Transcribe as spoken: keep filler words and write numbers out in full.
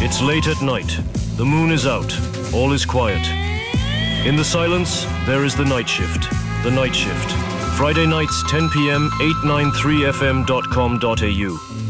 It's late at night. The moon is out. All is quiet. In the silence, there is the night shift. The night shift. Friday nights, ten p m, eight ninety-three f m dot com dot a u.